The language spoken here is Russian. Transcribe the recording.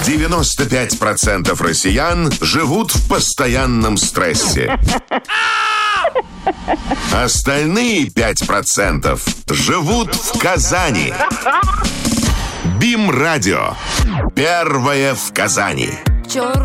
95% россиян живут в постоянном стрессе. Остальные 5% живут в Казани. БИМ-радио. Первое в Казани.